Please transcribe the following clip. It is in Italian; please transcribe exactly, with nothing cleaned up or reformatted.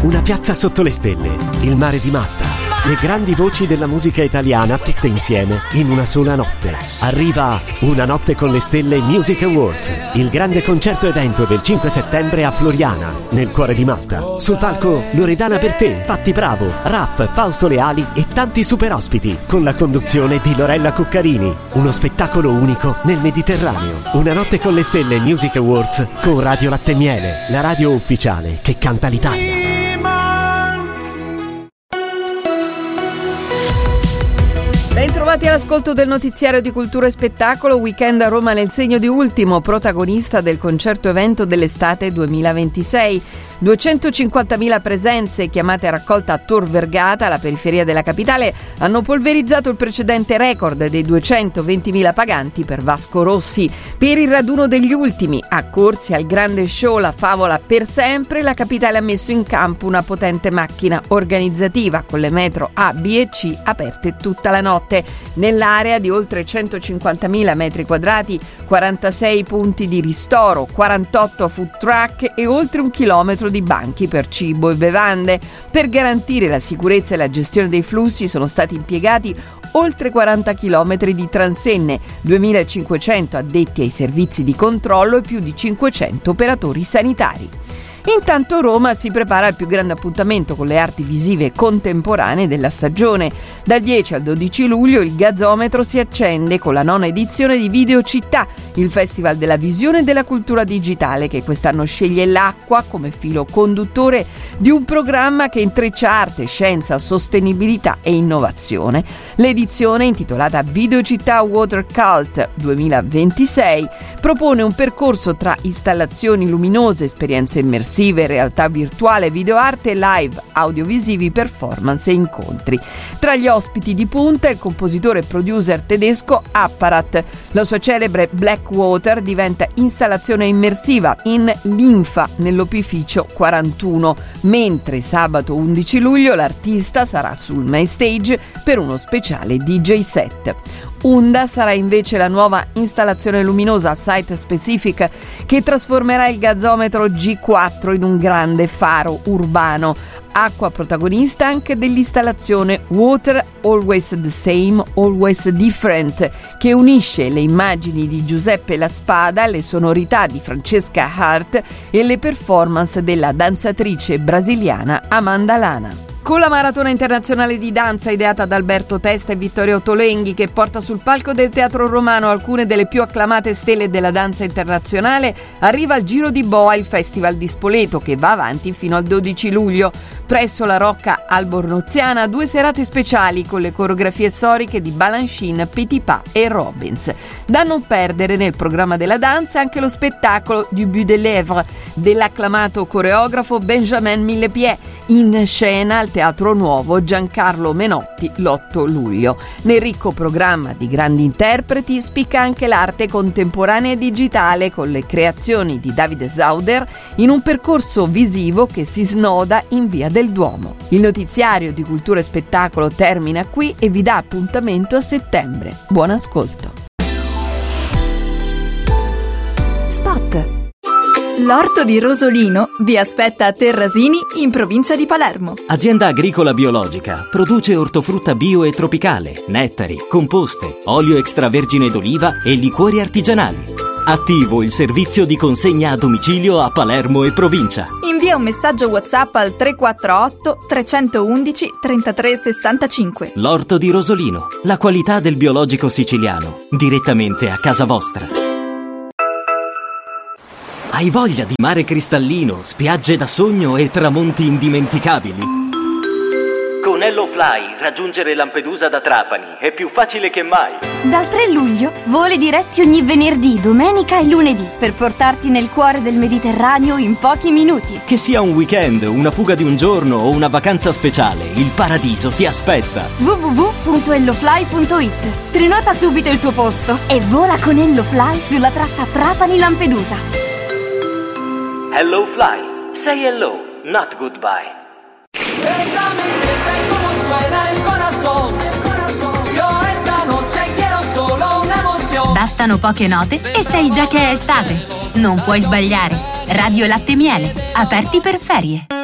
Una piazza sotto le stelle, il mare di Malta, le grandi voci della musica italiana tutte insieme in una sola notte. Arriva Una notte con le stelle Music Awards, il grande concerto evento del cinque settembre a Floriana, nel cuore di Malta. Sul palco Loredana Bertè, Patti Bravo, Raff, Fausto Leali e tanti super ospiti, con la conduzione di Lorella Cuccarini. Uno spettacolo unico nel Mediterraneo. Una notte con le stelle Music Awards con Radio Latte e Miele, la radio ufficiale che canta l'Italia. Bentrovati all'ascolto del notiziario di Cultura e Spettacolo. Weekend a Roma nel segno di Ultimo, protagonista del concerto evento dell'estate duemilaventisei. duecentocinquantamila presenze chiamate a raccolta a Tor Vergata, alla periferia della capitale, hanno polverizzato il precedente record dei duecentoventimila paganti per Vasco Rossi. Per il raduno degli ultimi, accorsi al grande show La Favola per sempre, la capitale ha messo in campo una potente macchina organizzativa con le metro A, B e C aperte tutta la notte. Nell'area di oltre centocinquantamila metri quadrati, quarantasei punti di ristoro, quarantotto food truck e oltre un chilometro di banchi per cibo e bevande. Per garantire la sicurezza e la gestione dei flussi sono stati impiegati oltre quaranta chilometri di transenne, duemilacinquecento addetti ai servizi di controllo e più di cinquecento operatori sanitari. Intanto Roma si prepara al più grande appuntamento con le arti visive contemporanee della stagione. Dal dieci al dodici luglio il Gazzometro si accende con la nona edizione di Video Città, il festival della visione e della cultura digitale che quest'anno sceglie l'acqua come filo conduttore di un programma che intreccia arte, scienza, sostenibilità e innovazione. L'edizione, intitolata Video Città Water Cult duemilaventisei, propone un percorso tra installazioni luminose, esperienze immersive, realtà virtuale, videoarte, live, audiovisivi, performance e incontri. Tra gli ospiti di punta il compositore e producer tedesco Apparat. La sua celebre Blackwater diventa installazione immersiva in linfa nell'opificio quarantuno, mentre sabato undici luglio l'artista sarà sul main stage per uno speciale D J set. Unda sarà invece la nuova installazione luminosa site specific che trasformerà il Gazzometro G quattro in un grande faro urbano. Acqua protagonista anche dell'installazione Water Always the Same, Always Different, che unisce le immagini di Giuseppe La Spada, le sonorità di Francesca Hart e le performance della danzatrice brasiliana Amanda Lana. Con la Maratona Internazionale di Danza ideata da Alberto Testa e Vittorio Tolenghi, che porta sul palco del Teatro Romano alcune delle più acclamate stelle della danza internazionale, arriva il Giro di Boa, il Festival di Spoleto, che va avanti fino al dodici luglio. Presso la Rocca Albornoziana, due serate speciali con le coreografie storiche di Balanchine, Petipa e Robbins. Da non perdere nel programma della danza anche lo spettacolo Du But de Lèvres dell'acclamato coreografo Benjamin Millepied, in scena al Teatro Nuovo Giancarlo Menotti l'otto luglio. Nel ricco programma di grandi interpreti spicca anche l'arte contemporanea e digitale con le creazioni di Davide Sauder in un percorso visivo che si snoda in Via del Duomo. Il notiziario di Cultura e Spettacolo termina qui e vi dà appuntamento a settembre. Buon ascolto. Spot. L'orto di Rosolino vi aspetta a Terrasini, in provincia di Palermo. Azienda agricola biologica, produce ortofrutta bio e tropicale, nettari, composte, olio extravergine d'oliva e liquori artigianali. Attivo il servizio di consegna a domicilio a Palermo e provincia. Invia un messaggio WhatsApp al tre quattro otto tre uno uno trentatré sessantacinque. L'orto di Rosolino, la qualità del biologico siciliano, direttamente a casa vostra. Hai voglia di mare cristallino, spiagge da sogno e tramonti indimenticabili? Con HelloFly raggiungere Lampedusa da Trapani è più facile che mai. Dal tre luglio voli diretti ogni venerdì, domenica e lunedì per portarti nel cuore del Mediterraneo in pochi minuti. Che sia un weekend, una fuga di un giorno o una vacanza speciale, il paradiso ti aspetta. w w w punto hellofly punto it. Prenota subito il tuo posto e vola con HelloFly sulla tratta Trapani-Lampedusa. HelloFly, say hello, not goodbye. Bésame, siente como suena el corazón. Yo esta noche quiero solo una emoción. Bastano poche note e sai già che è estate. Non puoi sbagliare. Radio Latte e Miele, aperti per ferie.